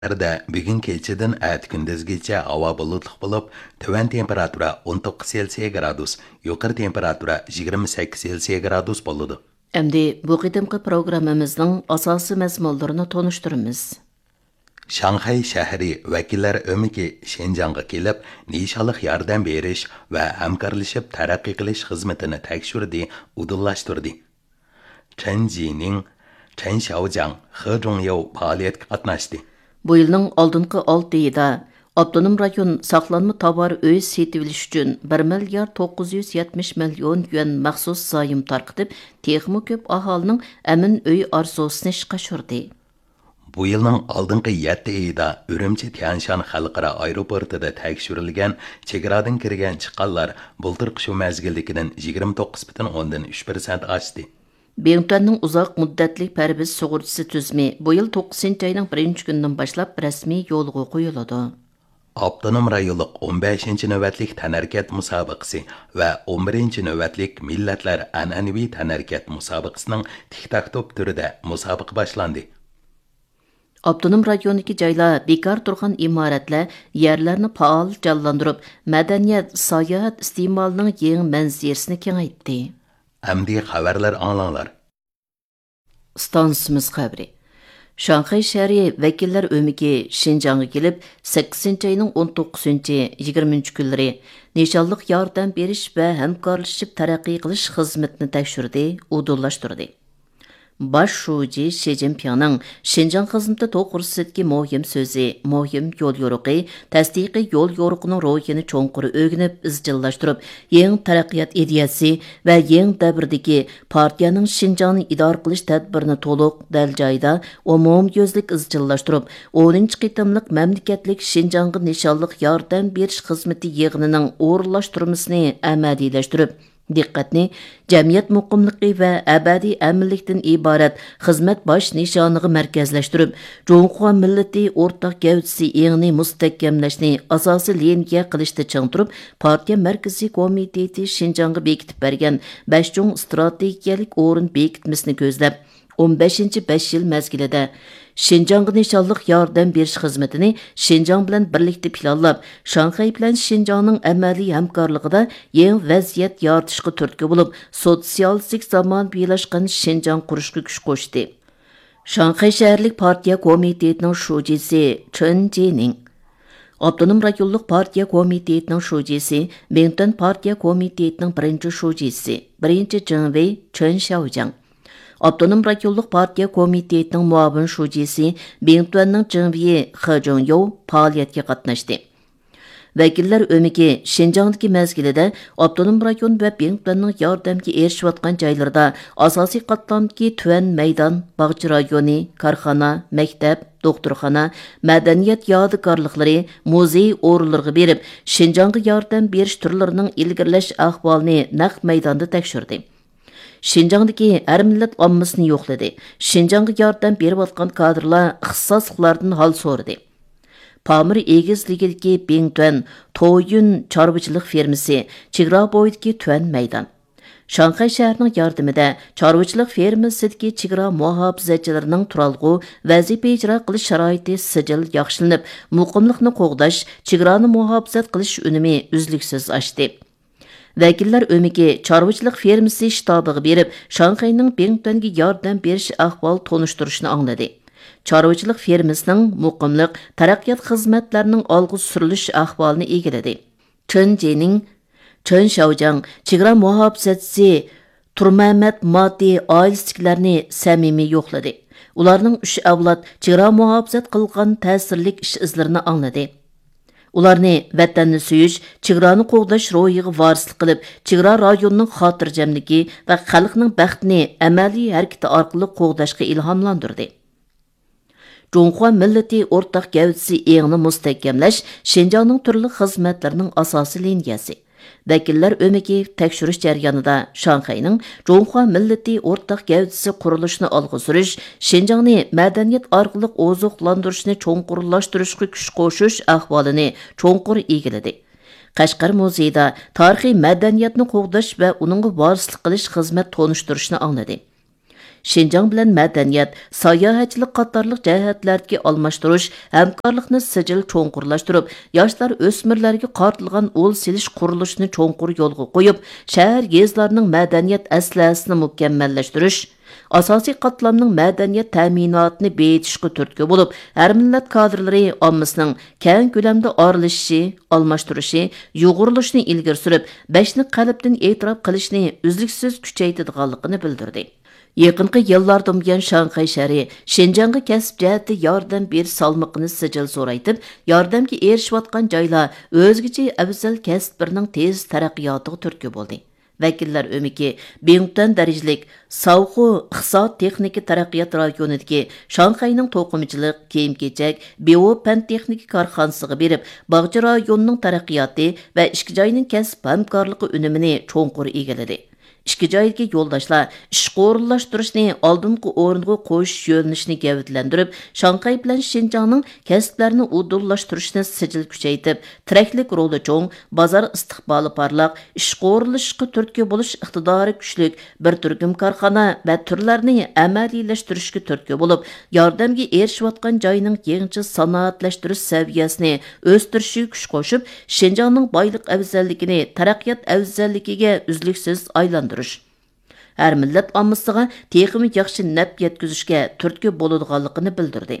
Bugun kechadan at kunduzgacha havo bulutli bo'lib, tuvan temperatura 19 Selsiya gradus, yuqori temperatura 28 Selsiya gradus bo'ladi. Endi bu qidimqi programmamizning asosiy mazmunlarini tonishtiramiz. Shanxay shahri vakillar o'miki Shenjongga kelib, nishonliq yordam berish va hamkorlashib taraqqiy qilish xizmatini tekshirdi, udillashtirdi. Chen Jining, Chen Xiaojiang, He Zhongyou faoliyatga qatnashdi. Bu yilning oldingi 6 oyida Avtonom rayon saqlanma tovar uy setilish uchun 1 milliard 970 million yuan maxsus zoyim tarqitib, texmo ko'p aholining amin uy arzusini ishga oshirdi. Bu yilning oldingi 7 oyida Urumchi Tianshan xalqaro aeroportida tekshirilgan chegaradan kirgan chiqqanlar bultirqi shu mazgildagidan 29,3% oshdi. Bengtuanning uzoq muddatli parviz sug'urtasi tuzumi bu yil 9-oyning 1-kunidan boshlab rasmiy yo'lga qo'yiladi. Avtonom rayonlik 15-navbatlik tanarkat musobaqasi va 11-navbatlik millatlar an'anaviy tanarkat musobaqasining tik-tak-top turida musobaqa boshlandi. Avtonom rayondagi joylar bekor turgan imoratlar yerlarni faol jonlantirib, madaniyat, sayohat iste'molining yangi manzarasini kengaytdi. Amdi xabarlar anglanglar. Stansimiz xabari. Shanxay shahri vakillar o'miki Shinjongga kelib, 8-oyning 19-20 kunlari nishonliq yordam berish va hamkorlashib taraqqiy qilish xizmatini tekshirdi, udullashtirdi. Baş şuji Xi Jinpingning Shinjong xizmati to'g'risidagi muhim so'zi, muhim yo'l yo'riqi, tasdiqiy yo'l yo'riqining ro'yini cho'nqur o'rganib, izchillashtirib, yangi taraqqiyot ideyasi va yangi davrdagi partiyaning Shinjongni idora qilish tadbirini to'liq dal joyida umumyuzlik izchillashtirib, 10-qitimliq mamlakatlik Shinjongga nishonliq yordam berish xizmati yig'inining o'rinlashtirmasini amaliylashtirib, diqqatni jamiyat muqimligi va abadiy aminlikdan iborat xizmat bosh nishoniga markazlashtirib, Jonghua millati o'rtaq gavdasi engni mustahkamlashni asosiy liniya qilishda ching turib, partiya markaziy komiteti Shinjongga bekitib bergan 5 cho'ng strategiyalik o'rin bekitmasini ko'zlab 15-5 yil mazgilida Shinjongga nishonliq yordam berish xizmatini Shinjong bilan birlikda planlab, Shanxay bilan Shinjongning amaliy hamkorligida yangi vaziyat yaratishga turtki bo'lib, sotsialistik zamon birlashgan Shinjong qurishga kuch qo'shdi. Shanxay shaharlik partiya komitetining shujisi Chen Jining, Avtonom rayonlik partiya komitetining shujisi, Bengtuan partiya komitetining birinchi shujisi, birinchi Jinwei Chen Xiaojiang, Avtonom rayonlik partiya komitetining muavin shujisi Bengtuanning Jinwei He Zhongyou faoliyatga qatnashdi. Vakillar o'miki Shinjongdagi mazgilida Avtonom rayon va Bengtuanning yordamga erishayotgan joylarda asosiy qatlamdagi tuvan maydon, bog'cha rayoni, korxona, maktab, doktorxona, madaniyat yodikorliklari, muzey o'rinlariga berib, Shinjongga yordam berish turlarining ilgirlash ahvolini naq maydonda tekshirdi. Shinjongdagi har millat ommasini yo'qladi. Shinjongga yordam berayotgan kadrlar ixtisosliklardan hol so'radi. Pamir egizligidagi Bengtuan Toyun chorvachilik fermasi, chegara bo'yidagi tuvan maydon. Shanxay shahrining yordamida chorvachilik fermasidagi chegara muhofazachilarining turalg'u vazifa ijro qilish sharoiti sijil yaxshilanib, muqimlikni qo'g'dash, chegarani muhofazat qilish unumi uzluksiz oshdi. Vakillar o'miki chorvachilik fermasi shtabiga berib, Shanxayning Bengtuanga yordam berish ahvol tonishtirishni angladi. Chorvachilik fermasining muqimlik, taraqqiyot xizmatlarining olg'a surilish ahvolini egiladi. Chen Jining, Chen Xiaojiang chegara muhofazatchisi Turmamat Mati oilasidagilarni samimiy yo'qladi. Ularning 3 avlod chegara muhofazat qilgan ta'sirlik ish izlarini angladi. Ularni vatanni suyish, chegarani qo'g'dash ro'yiga varislik qilib, chegara rayonining xotirjamligi va xalqning baxtini amaliy harakati orqali qo'g'dashga ilhomlantirdi. Jonghua millati o'rtaq gavdasi engni mustahkamlash Shinjongning turli xizmatlarining asosiy liniyasi. Vakillar o'miki tekshirish jarayonida Shanxayning Jonghua millati o'rtaq gavdasi qurilishini olg'a surish, Shinjongni madaniyat orqali oziqlantirishni cho'nqurlashtirishga kuch qo'shish ahvolini cho'nqur egiladi. Qashqar muzeyida tarixiy madaniyatni qo'g'dash va uningga varislik qilish xizmat tonishtirishni angladi. Şinjan bilan madaniyat, sayohatchilik qatorliq jihatlardagi almashtirish, hamkorlikni sijil cho'nqurlashtirib, yoshlar o'smirlarga qartilgan o'l silish qurilishini cho'nqur yo'lga qo'yib, shahar yezlarining madaniyat aslasini mukammallashtirish, asosiy qatlamning madaniyat ta'minotini beyitishga turtki bo'lib, har millat kadrlari ommasining keng ko'lamda orilishishi, almashtirishi, yo'g'urilishini ilgari surib, bashni qalbdan e'tirof qilishni uzluksiz kuchaytirganligini bildirdi. Yaqinqi yillardan buyon Shanxay shahri Şinjanğa kasb jihati yordam berish salmoqini sijil so'raytib, yordamga erishayotgan joylar o'zgacha afzal kasblarning tez taraqqiyotiga turtki bo'ldi. Vakillar ömiki Bington darajalik Savxu iqtisod texnika taraqqiyot rayonidagi Shanxayning to'qimachilik, kiyim-kechak, bio-pan texnika korxonasiga berib, Bag'cha rayonining taraqqiyoti va ishki joyining kasb hamkorligi unumini cho'nqur egalladi. İşki joyga yo'ldoshlar ishga o'rinlashtirishni oldingi o'ringa qo'yish yo'nalishini gavdlantirib, Shanxay bilan Şinjanning kasblarini udullashtirishni sijil kuchaytirib, tiraklik roli cho'ng, bozor istiqboli parlaq, ishga o'rinlashishga turtki bo'lish iqtidori kuchli bir turkum korxona va turlarni amaliylashtirish turtki bo'lib, yordamga erishayotgan joyning yangicha sanoatlashtirish saviyasini o'stirishga kuch qo'shib, Şinjanning boylik afzalligini taraqqiyot afzalligiga uzluksiz aylantirdi. Her millet ammasiga texmi yaxshi naf yetkazishga turtki bo'ladiganligini bildirdi.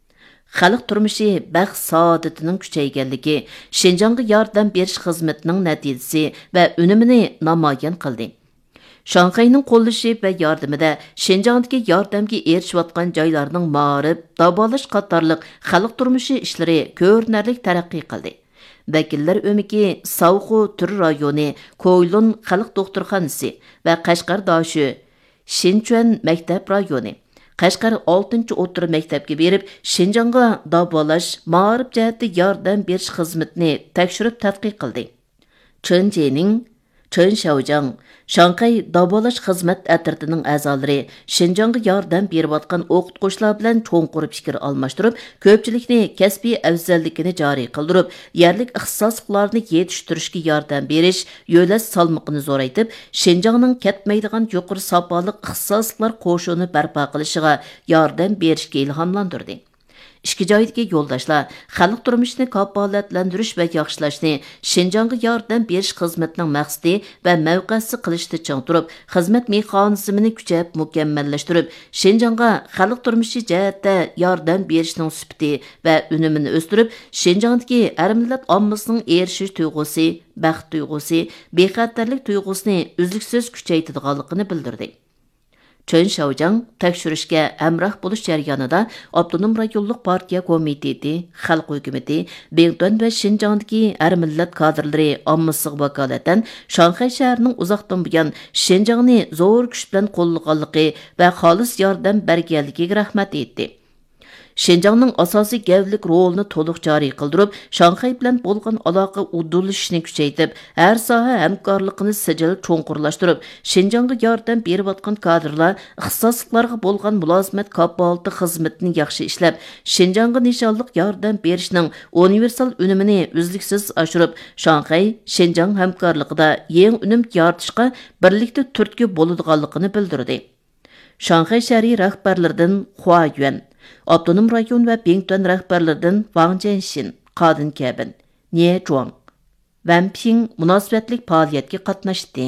Xalq turmushi baxt saodatining kuchayganligi, Şinjanğa yordam berish xizmatining natijasi va unumini namoyon qildi. Shanxayning qo'llashi va yordamida Şinjan'dagi yordamga erishayotgan joylarning ma'rif, davolash qatorliq xalq turmushi ishlari ko'rinarli taraqqiy qildi. Vakillar ömiki Savxu Tur rayoni Koylun Xalq doktorxonasi va Qashqar doshi Shinchuan maktab rayoni Qashqar 6-o'rta maktabga berib, Şinjanğa davolash, ma'rif jihatda yordam berish xizmatini tekshirib tadqiq qildi. Chunjining Chen Xiaojang, Shanxay davolash xizmat atritining a'zolari Şinjanğa yordam berayotgan o'qituvchilar bilan cho'nqur fikr almashtirib, ko'pchilikni kasbiy afzalligini joriy qildirib, yerlik ixtisoslarni yetishtirishga yordam berish, yo'lash salmoqini zo'raytib, Şinjanning ketmaydigan yuqori sopoliq ixtisoslar qo'shini barpo qilishiga yordam berishga ilhomlantirdi. İşki joyidagi yo'ldoshlar xalq turmushini kafolatlantirish va yaxshilashni Şinjanğa yordam berish xizmatining maqsadi va mavqesi qilishda chang turib, xizmat mexanizmini kuchayib mukammallashtirib, Şinjanğa xalq turmushi jihatda yordam berishning sifati va unumini o'stirib, Şinjan'dagi har millat ommasining erishish tuyg'usi, baxt tuyg'usi, bexatarlik tuyg'usini uzluksiz kuchaytirganligini bildirdi. Chen Xiaojang tekshirishga hamroh bo'lish jarayonida Avtonom rayonlik partiya komiteti, xalq hukumati, Bington va Şinjan'dagi har millat kadrlari ommasiga vakolatan Shanxay shahrining uzoqdan buyon Şinjan'ni zo'r kuch bilan qo'llaganligi va xolis yordam berganligiga rahmat etdi. Şinjan'ның asosiy gavlik rolini to'liq joriy qildirib, Shanxay bilan bo'lgan aloqa udulishini kuchaytirib, har soha hamkorligini sijil cho'nqurlashtirib, Şinjan'a yordam berayotgan kadrlar ixtisoslarga bo'lgan mulozimat kafolati xizmatini yaxshi ishlab, Şinjan'a nishonliq yordam berishning universal unumini uzluksiz oshirib, Shanxay Şinjan hamkorligida yangi unum yaratishga birlikda turtki bo'ladiganligini bildirdi. Shanxay shahri rahbarlaridan Hua Yuan, Avtonom rayon va Bington rahbarlaridan Wang Jianxin, Qadin Kabin, Nie Zhuang, Wan Ping munosabatlik faoliyatga qatnashdi.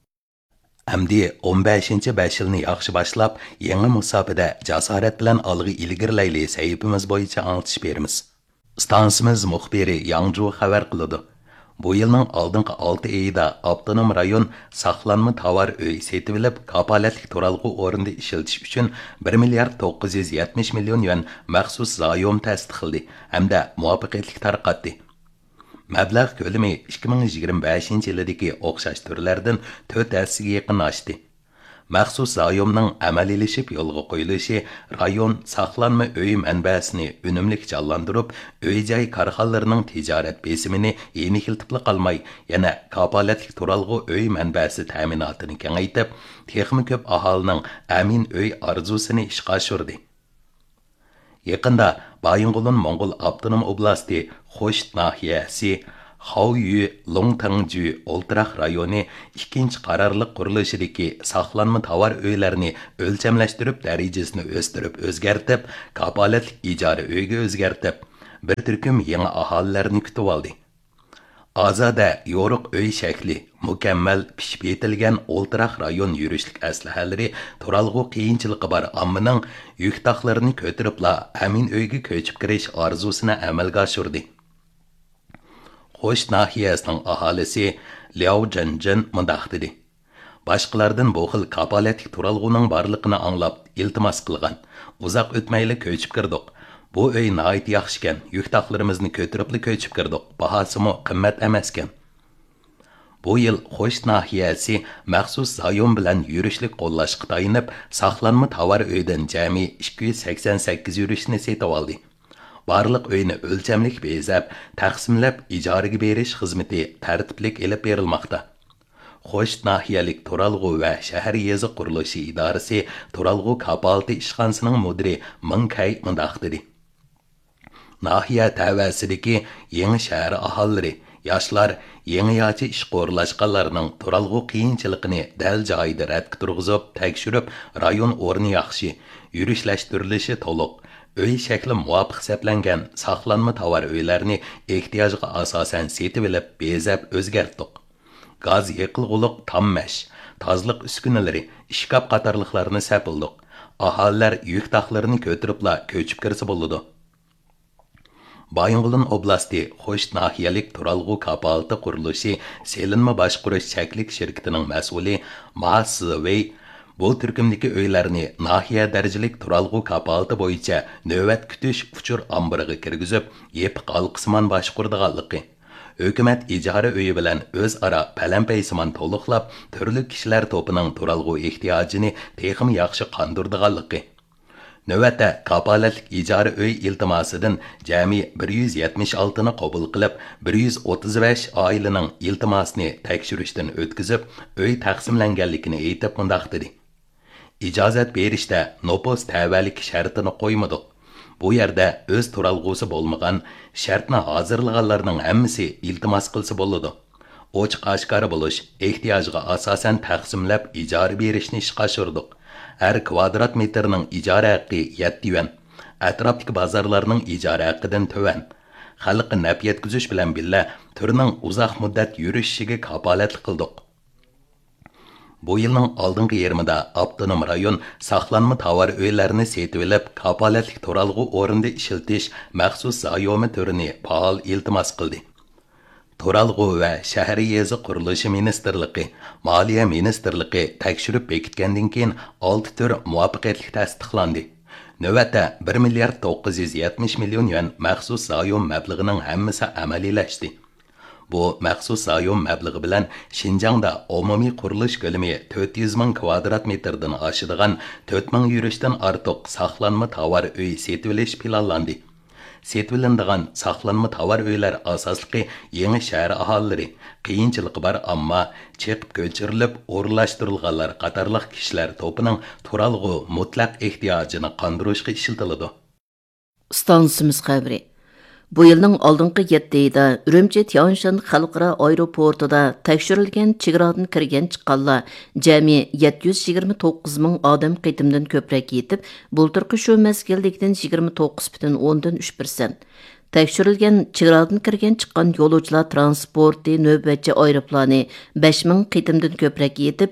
Әмді 15-ci 5 yılını yaxşı başlap, yeni musafada jasorat bilan algı ilgirlayli sahifimiz boyunca anlatış berimiz. Stansimiz muxbiri Yang Zhu xabar qiladi. Bu yılның aldınqı 6 ayida Avtonom rayon saqlanma tovar öy setilib, kapolatlik turalgı o'rinda ishiltish uchun 1 milliard 970 million yuan maxsus zayom tasdiqladi hamda muvaffaqiyatli tarqatdi. Mablag' ko'lami 2025 yildagi o'xshash turlardan 4-ga yaqin oshdi. Maxsus zayomning amaliyleşib yo'lga qo'yilishi rayon saqlanma öy manbasini unumli jonlantirib, öy-joy korxonalarining tijorat besimini yenilikiltib qolmay, yana kapolatlik turalg'i öy manbasi ta'minotini kengaytib, texmi ko'p aholining amin öy orzusini ishga oshirdi. Yaqinda Baying'ulun Mongol Avtonom oblasti Xo'sht nahiyasi Xaoyu Longtangju Oltiraq rayoni ikkinchi qarorliq qurilishidagi saqlanma tovar uylarini o'lchamlashtirib darajasini o'zgartib, kapolatlik ijara uyga o'zgartib, bir turkum yangi aholilarni kutib oldi. Azada yo'riq uy shakli, mukammal pishib yetilgan Oltiraq rayon yurishlik aslahalari turalg'u qiyinchiligi bor ammining yuk taqlarini ko'tiribla amin uyga ko'chib kirish orzusini amalga oshirdi. Xo'sh nahiyasining aholisi Liao Zhenjin mundaq dedi. Boshqalardan bu xil kapolatlik turalg'uning borligini anglab iltimos qilgan. Uzoq o'tmayli ko'chib kirdik. Bu uy nihoyat yaxshi ekan. Yuk taqlarimizni ko'tiribli ko'chib kirdik. Bahosimi qimmat emas ekan. Bu yil Xo'sh nahiyasi maxsus zayon bilan yurishlik qo'llashga tayinib, saqlanma tovar uydan jami 288 yurishni setib oldi. Barliq uyni o'lchamlik bezab, taqsimlab ijaraga berish xizmati tartiblik elib berilmoqda. Xo'sh nahiyalik Turalg'u va shahar yezi qurilishi idorasi Turalg'u kapalti ishxonasining mudiri Ming Kay mundaq dedi. Nahiya tavasidagi yangi shahar aholilari, yoshlar, yangi yochi ish qo'rlashganlarning Turalg'u qiyinchiligini dal joyida radga turg'izib, tekshirib, rayon o'rni yaxshi, yurishlashtirilishi to'liq, uy shakli muvofiq hisoblangan saqlanma tovar uylarni ehtiyojga asosan setib olib, bezab o'zgartdik. Gaz yiqilg'uliq tammash, tozliq uskunalari, ishkab qatorliqlarni sapildik. Aholilar yuk taqlarini ko'tiribla ko'chib kirsa bo'ladi. Bayınğılın oblasti Xo'sh nahiyalik Turalg'u kapalti qurilishi selinma boshqarish chaklik shirkatining mas'uli Ma Sivey bu turkumdagi uylarni nahiya darajalik Turalg'u kapalti bo'yicha navbat kutish uchur ombiriga kirgizib, yepiq alqismon boshqardiganligi, hukumat ijara uyi bilan o'zaro palampaysimon to'liqlab, turli kishilar to'pining Turalg'u ehtiyojini texim yaxshi qondirdiganligi. Növətdə kapolatlik ijara uy iltimosidan jami 176 ni qabul qilib, 135 oilaning iltimosini tekshirishdan o'tkazib, uy taqsimlanganligini aytib mundaq dedi. İcazat berishda nopos tavallik shartini qo'ymadik. Bu yerda o'z turalg'usi bo'lmagan, shartni hozirlaganlarning hammasi iltimos qilsa bo'ladi. Ochiq oshkora bo'lish, ehtiyojga asosan taqsimlab ijara berishni ishga oshirdik. Her kvadrat metrinin ijara haqqi 7 yuan. Atrofdagi bozorlarning ijara haqqidan tövan. Xalqqa naf yetkazish bilan billa turning uzoq muddat yurishiga kapolatlik qildik. Bu yilning oldingi yarmida avtonom rayon saqlanma tovar uylarini setib olib, kapolatlik turalg'u o'rinda ishiltish maxsus zayomi turini faol iltimos qildi. Turalg'u va shahar yezi qurilishi ministerligi, Moliya ministerligi tekshirib bekitgandan keyin 6 tur muvaffaqiyatli tasdiqlandi. Navbatda 1 milliard 970 million yuan maxsus zayon mablag'ining hammasi amaliylashdi. Bu maxsus zayon mablag'i bilan Xinjiangda umumiy qurilish ko'lami 400 ming kvadrat metrdan oshadigan 4 ming yurishdan ortiq saqlanma tovar uy setib olish planlandi. Setvilindigan saqlanma tovar uylar asosliqi yangi shahar aholilari, qiyinchiligi bor ammo chiqib ko'chirilib o'rlashtirilganlar qatorliq kishilar to'pining turalg'u mutlaq ehtiyojini qondirishga ishlatiladi. Stansimiz xabari. Bu yilning oldingi 7 oyida Urumchi Tianshan xalqaro aeroportida tekshirilgan chegaradan kirgan chiqqanlar jami 729 ming odam qitimdan ko'proq yetib, bulturqi shu mezgillikdan 29,3%. Tekshirilgan chegaradan kirgan chiqqan yo'lovchilar transporti navbatchi aeroplani 5 ming qitimdan ko'proq yetib,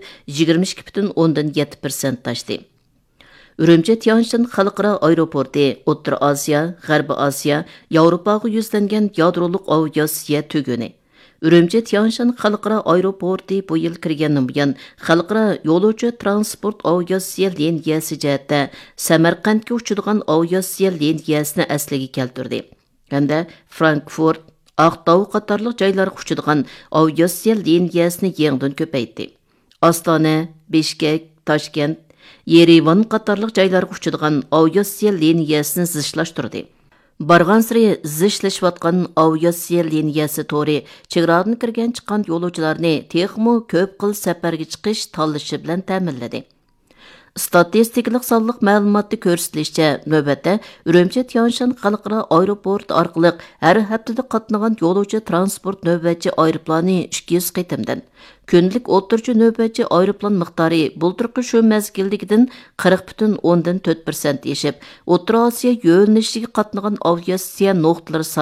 22,7% tashdi. Urumchi Tianshan xalqaro aeroporti O'rta Osiyo, G'arbiy Osiyo, Yevropaga yuzlangan yadroliq aviatsiya tuguni. Urumchi Tianshan xalqaro aeroporti bu yil kirgandan buyon xalqaro yo'lovchi transport aviatsiya liniyasi jihatda Samarqandga uchadigan aviatsiya liniyasini asliga keltirdi. Hamda Frankfurt, Aqtau qatorliq joylarga uchadigan aviatsiya liniyasini yangidan ko'paytirdi. Ostona, Bishkek, Toshkent, Yerevan qatorliq joylarga uchadigan aviatsiya liniyasini zishlashtirdi. Barg'ansiri zishlashayotgan aviatsiya liniyasi to'ri chegaradan kirgan chiqqan yo'lovchilarni texmo ko'p qil safarga chiqish tanlashi bilan ta'minladi. Statistikалық sanlıq məlumatda ko'rsatilishicha, navbatda Urumchi Tianshan xalqaro aeroport orqali har haftada qatnagan yo'lovchi transport navbatchi aeroplani 200 qitimdan, kunlik o'rtacha navbatchi aeroplan miqdori bulturqi shu mezgildagidan 40,4% yeshib, O'rta Osiyo yo'nalishiga qatnagan aviatsiya nuqtalari